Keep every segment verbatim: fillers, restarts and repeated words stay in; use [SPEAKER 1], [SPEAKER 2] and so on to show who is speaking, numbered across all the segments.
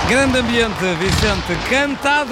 [SPEAKER 1] Grande ambiente, Vicente, cantado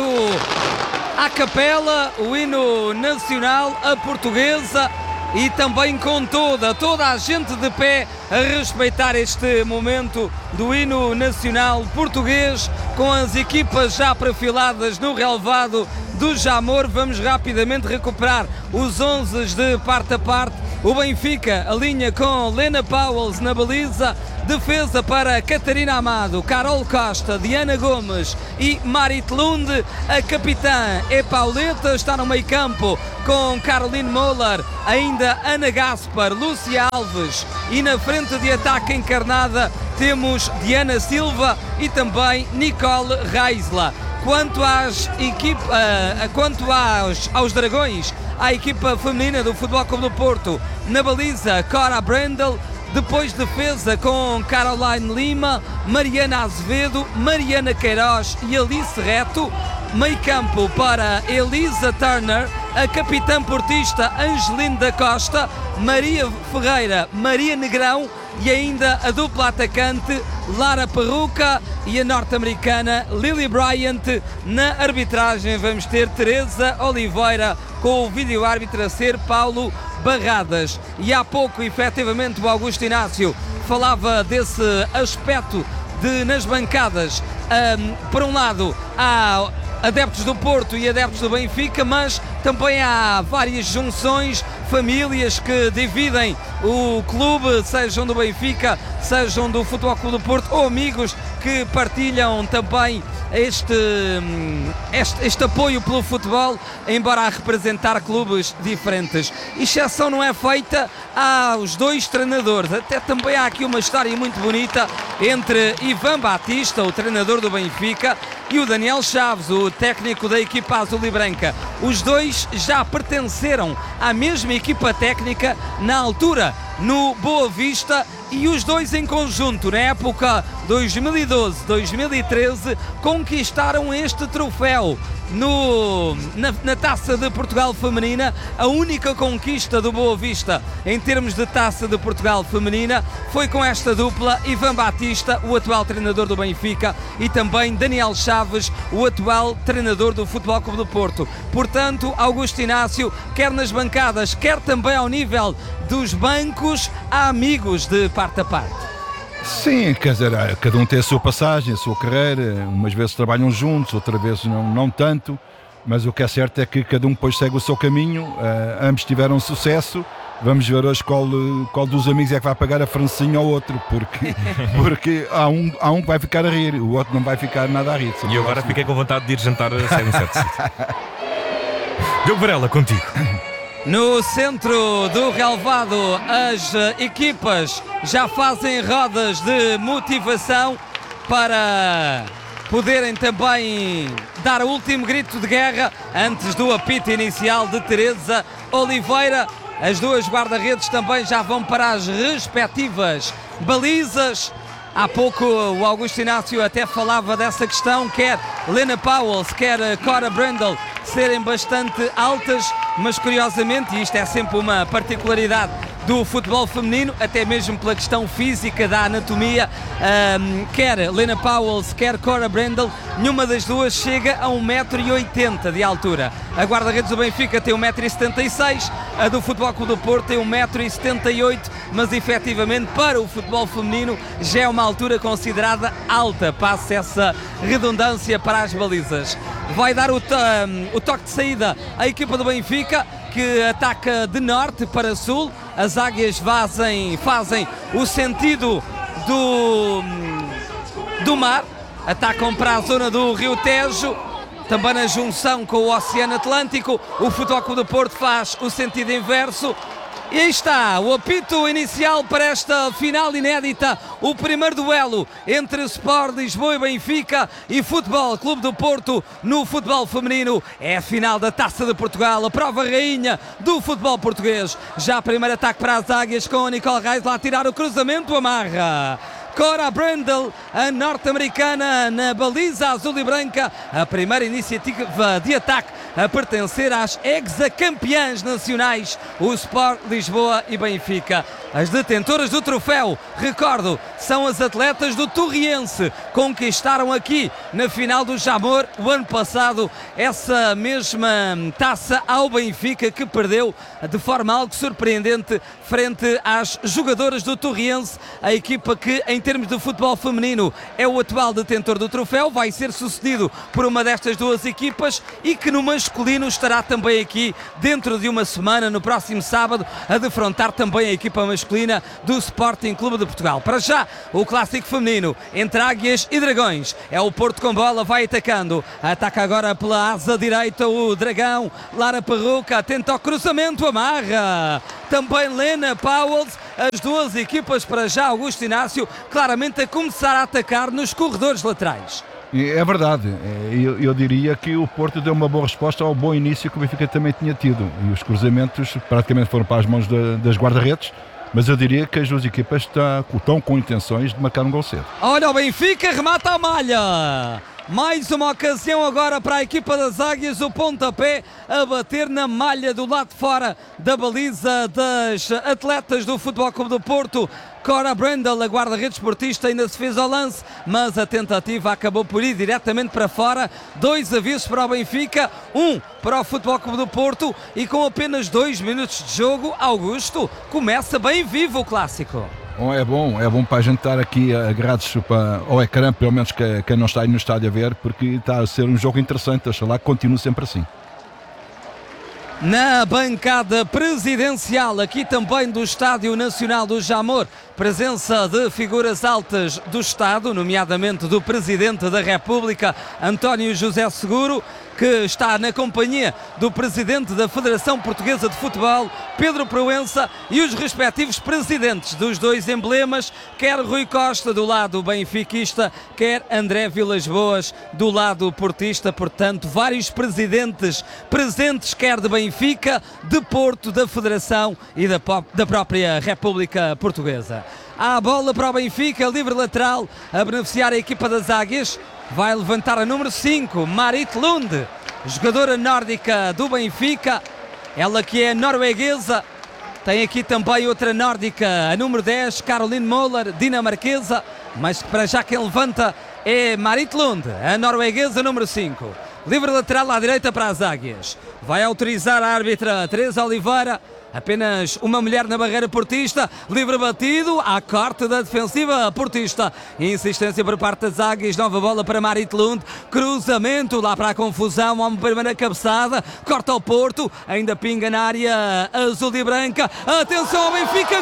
[SPEAKER 1] à capela, o hino nacional, a portuguesa, e também com toda, toda a gente de pé a respeitar este momento do hino nacional português, com as equipas já perfiladas no relvado do Jamor. Vamos rapidamente recuperar os onze de parte a parte. O Benfica alinha com Lena Pauwels na baliza, defesa para Catarina Amado, Carol Costa, Diana Gomes e Marit Lund. A capitã é Pauleta, está no meio campo com Caroline Moller, ainda Ana Gaspar, Lúcia Alves, e na frente de ataque encarnada temos Diana Silva e também Nicole Reisler. Quanto às equipas, uh, quanto aos, aos Dragões, a equipa feminina do Futebol Clube do Porto, na baliza Cora Brendel, depois defesa com Caroline Lima, Mariana Azevedo, Mariana Queiroz e Alice Reto. Meio campo para Elisa Turner, a capitã portista Angeline da Costa, Maria Ferreira, Maria Negrão e ainda a dupla atacante Lara Perruca e a norte-americana Lily Bryant. Na arbitragem vamos ter Teresa Oliveira, com o vídeo-árbitro a ser Paulo Barradas. E há pouco, efetivamente, o Augusto Inácio falava desse aspecto de, nas bancadas, um, por um lado, há adeptos do Porto e adeptos do Benfica, mas também há várias junções, famílias que dividem o clube, sejam do Benfica, sejam do Futebol Clube do Porto, ou amigos que partilham também este, este, este apoio pelo futebol, embora a representar clubes diferentes. Exceção não é feita aos dois treinadores. Até também há aqui uma história muito bonita entre Ivan Batista, o treinador do Benfica, e o Daniel Chaves, o técnico da equipa azul e branca. Os dois já pertenceram à mesma equipa técnica na altura no Boa Vista, e os dois em conjunto, na época dois mil e doze dois mil e treze, conquistaram este troféu no, na, na Taça de Portugal Feminina. A única conquista do Boa Vista em termos de Taça de Portugal Feminina foi com esta dupla, Ivan Batista, o atual treinador do Benfica, e também Daniel Chaves, o atual treinador do Futebol Clube do Porto. Portanto, Augusto Inácio, quer nas bancadas, quer também ao nível dos bancos, há amigos de parte a parte.
[SPEAKER 2] Sim, quer dizer, cada um tem a sua passagem, a sua carreira, umas vezes trabalham juntos, outras vezes não, não tanto, mas o que é certo é que cada um depois segue o seu caminho. Uh, ambos tiveram sucesso. Vamos ver hoje qual, qual dos amigos é que vai pagar a francinha ao outro, porque, porque há, um, há um que vai ficar a rir, o outro não vai ficar nada a rir.
[SPEAKER 3] E eu agora fiquei com vontade de ir jantar a um certo sítio. Diogo Varela, contigo.
[SPEAKER 1] No centro do relvado, as equipas já fazem rodas de motivação para poderem também dar o último grito de guerra antes do apito inicial de Teresa Oliveira. As duas guarda-redes também já vão para as respectivas balizas. Há pouco o Augusto Inácio até falava dessa questão, quer Lena Pauwels, quer Cora Brendel serem bastante altas, mas curiosamente, e isto é sempre uma particularidade do futebol feminino, até mesmo pela questão física da anatomia, um, quer Lena Pauwels, quer Cora Brendel, nenhuma das duas chega a um metro e oitenta de altura. A guarda-redes do Benfica tem um metro e setenta e seis, a do Futebol Clube do Porto tem um metro e setenta e oito, mas efetivamente para o futebol feminino já é uma altura considerada alta, passa essa redundância para as balizas. Vai dar o, um, o toque de saída à equipa do Benfica, que ataca de norte para sul. As águias fazem, fazem o sentido do, do mar, atacam para a zona do Rio Tejo, também na junção com o Oceano Atlântico. O Futebol Clube do Porto faz o sentido inverso. E aí está o apito inicial para esta final inédita, o primeiro duelo entre Sport Lisboa e Benfica e Futebol Clube do Porto no futebol feminino. É a final da Taça de Portugal, a prova rainha do futebol português. Já primeiro ataque para as águias, com a Nicole Reis lá a tirar o cruzamento, amarra Cora Brendel, a norte-americana, na baliza azul e branca. A primeira iniciativa de ataque a pertencer às ex-campeãs nacionais, o Sport Lisboa e Benfica. as detentoras do troféu, recordo, são as atletas do Torriense, conquistaram aqui na final do Jamor o ano passado essa mesma taça ao Benfica, que perdeu de forma algo surpreendente frente às jogadoras do Torriense, a equipa que em termos de futebol feminino é o atual detentor do troféu, vai ser sucedido por uma destas duas equipas e que no masculino estará também aqui dentro de uma semana, no próximo sábado, a defrontar também a equipa masculina do Sporting Clube de Portugal. Para já, o clássico feminino entre Águias e Dragões. É o Porto com bola, vai atacando. Ataca agora pela asa direita o Dragão. Lara Perruca tenta o cruzamento, amarra. Também Lena Powells. As duas equipas para já, Augusto Inácio, claramente a começar a atacar nos corredores laterais.
[SPEAKER 2] É verdade, eu, eu diria que o Porto deu uma boa resposta ao bom início que o Benfica também tinha tido, e os cruzamentos praticamente foram para as mãos de, das guarda-redes, mas eu diria que as duas equipas está, estão com intenções de marcar um gol cedo.
[SPEAKER 1] Olha o Benfica, remata a malha! Mais uma ocasião agora para a equipa das Águias, o pontapé a bater na malha do lado de fora da baliza das atletas do Futebol Clube do Porto. Cora Brandel, a guarda-redes portista, ainda se fez ao lance, mas a tentativa acabou por ir diretamente para fora. Dois avisos para o Benfica, um para o Futebol Clube do Porto, e com apenas dois minutos de jogo, Augusto, começa bem vivo o clássico.
[SPEAKER 2] É bom, é bom para a gente estar aqui agarrados para, ao ecrã, pelo menos que, quem não está aí no estádio a ver, porque está a ser um jogo interessante, oxalá que continue sempre assim.
[SPEAKER 1] Na bancada presidencial, aqui também do Estádio Nacional do Jamor, presença de figuras altas do Estado, nomeadamente do Presidente da República, António José Seguro, que está na companhia do Presidente da Federação Portuguesa de Futebol, Pedro Proença, e os respectivos presidentes dos dois emblemas, quer Rui Costa do lado benfiquista, quer André Vilas Boas do lado portista. Portanto, vários presidentes presentes, quer de Benfica, de Porto, da Federação e da, da própria República Portuguesa. Há a bola para o Benfica, livre lateral, a beneficiar a equipa das Águias. Vai levantar a número cinco, Marit Lund, jogadora nórdica do Benfica, ela que é norueguesa. Tem aqui também outra nórdica, a número dez, Caroline Moller, dinamarquesa, mas para já quem levanta é Marit Lund, a norueguesa, número cinco. Livre lateral à direita para as Águias. Vai autorizar a árbitra Teresa Oliveira. Apenas uma mulher na barreira portista, livre batido, à corte da defensiva portista. Insistência por parte das Águias, nova bola para Marit Lund, cruzamento lá para a confusão, uma primeira cabeçada, corta ao Porto, ainda pinga na área azul e branca. Atenção ao Benfica,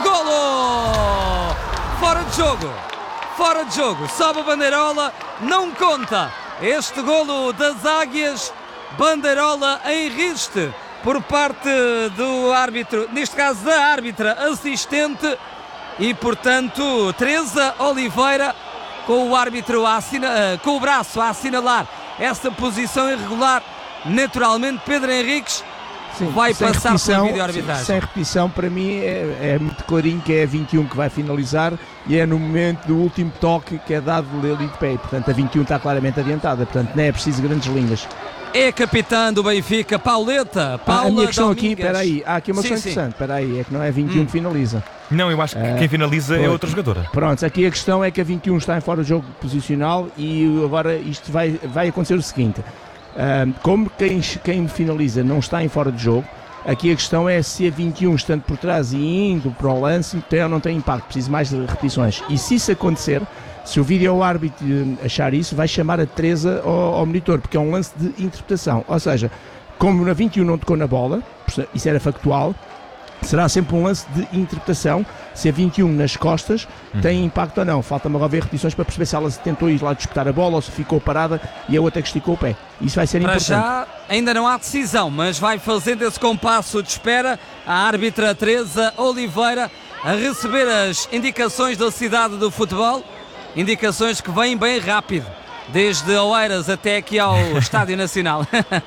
[SPEAKER 1] golo! Fora de jogo, fora de jogo, sobe a bandeirola, não conta este golo das Águias, bandeirola em riste por parte do árbitro, neste caso da árbitra assistente, e portanto Teresa Oliveira com o árbitro a assina, com o braço a assinalar essa posição irregular. Naturalmente Pedro Henriques Sim, vai passar repetição, pela videoarbitragem.
[SPEAKER 4] Sem repetição, para mim é, é muito clarinho que é a vinte e um que vai finalizar, e é no momento do último toque que é dado ali de pé, portanto a vinte e um está claramente adiantada, portanto não é preciso grandes linhas.
[SPEAKER 1] É capitã do Benfica, Pauleta. Paula
[SPEAKER 4] ah, a minha questão
[SPEAKER 1] Domingues.
[SPEAKER 4] aqui, espera aí, há aqui uma questão interessante, espera aí, é que não é vinte e um hum. que finaliza.
[SPEAKER 3] Não, eu acho que
[SPEAKER 4] uh,
[SPEAKER 3] quem finaliza
[SPEAKER 4] pronto.
[SPEAKER 3] é outra jogadora.
[SPEAKER 4] Pronto, aqui a questão é que a vinte e um está em fora de jogo posicional, e agora isto vai, vai acontecer o seguinte, uh, como quem, quem finaliza não está em fora de jogo, aqui a questão é se a vinte e um, estando por trás e indo para o lance, tem ou não tem impacto, preciso mais de repetições. E se isso acontecer, se o vídeo árbitro achar isso, vai chamar a Teresa ao, ao monitor, porque é um lance de interpretação. Ou seja, como na vinte e um não tocou na bola, isso era factual, será sempre um lance de interpretação, se a vinte e um nas costas hum. tem impacto ou não. Falta-me agora ver repetições para perceber se ela tentou ir lá disputar a bola ou se ficou parada e a outra que esticou o pé. Isso vai ser
[SPEAKER 1] para
[SPEAKER 4] importante.
[SPEAKER 1] Já ainda não há decisão, mas vai fazendo esse compasso de espera a árbitra Teresa Oliveira a receber as indicações da cidade do futebol, indicações que vêm bem rápido, desde Oeiras até aqui ao Estádio Nacional.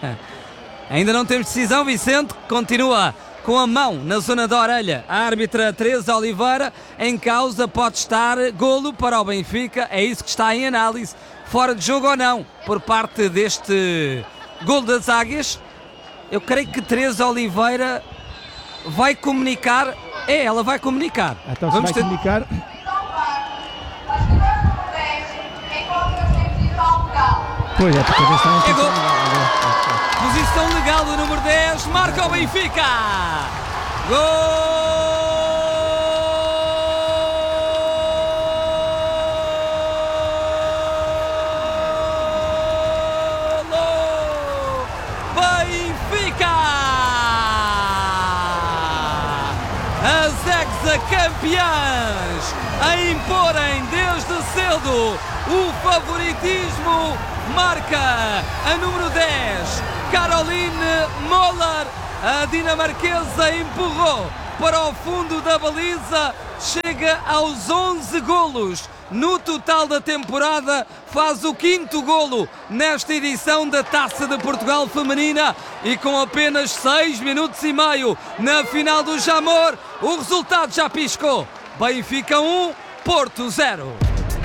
[SPEAKER 1] Ainda não temos decisão, Vicente, continua com a mão na zona da orelha a árbitra Teresa Oliveira. Em causa pode estar golo para o Benfica, é isso que está em análise, fora de jogo ou não, por parte deste golo das Águias. Eu creio que Teresa Oliveira vai comunicar É, ela vai comunicar.
[SPEAKER 4] Então se
[SPEAKER 1] Vamos
[SPEAKER 4] vai
[SPEAKER 1] ter...
[SPEAKER 4] comunicar. Pois é, porque a vez está em
[SPEAKER 1] É gol.
[SPEAKER 4] posição legal.
[SPEAKER 1] Posição legal do número dez, marca o Benfica! Golo! Benfica! As hexacampeãs a imporem desde cedo o favoritismo. Marca a número dez, Caroline Moller. A dinamarquesa empurrou para o fundo da baliza, chega aos onze golos no total da temporada, faz o quinto golo nesta edição da Taça de Portugal Feminina e com apenas seis minutos e meio na final do Jamor, o resultado já piscou. Benfica um, Porto zero.